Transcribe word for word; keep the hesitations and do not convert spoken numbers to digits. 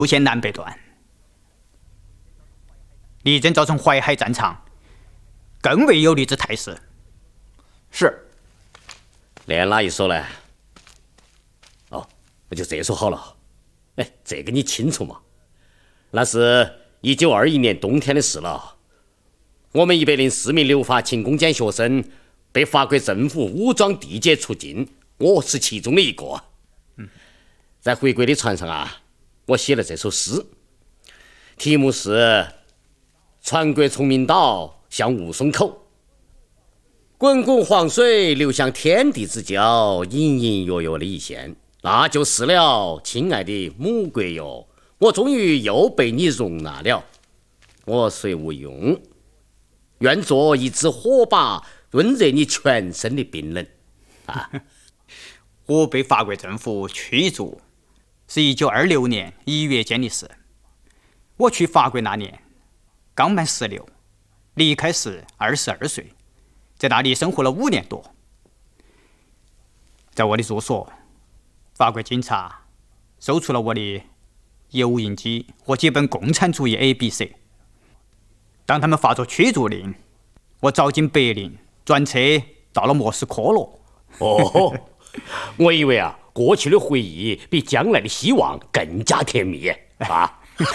路线南北断，力争造成淮海战场更为有利之态势。 是。 连哪一说呢？哦，那就这说好了。哎，这个你清楚吗？那是一九二一年冬天的事了。我们一百零四名留法勤攻坚学生被法国政府武装地解出境，我是其中的一个。嗯，在回国的船上啊，我写了这首诗，题目是《船过崇明岛，向雾凇口》。滚滚黄水流向天地之交，隐隐约约的一线，那就是了，亲爱的母国哟！我终于又被你容纳了，我虽无用，愿做一支火把，温热你全身的冰冷。啊！ 我被法国政府驱逐，是一九二六年一月间的事。我去法国那年刚满十六，离开时二十二岁。在那里生活了五年多，在我的住所，法国警察搜出了我的油印机和几本共产主义 A B C。当他们发出驱逐令，我早经柏林，转车到了莫斯科了。 哦，我以为啊，过去的回忆比将来的希望更加甜蜜啊！